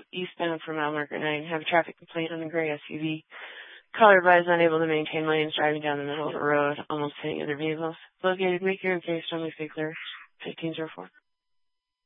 eastbound from mile marker 9. Have a traffic complaint on the gray SUV. Caller advised unable to maintain lanes driving down the middle of the road, almost hitting other vehicles. Located, make your case, only stay clear. 1504.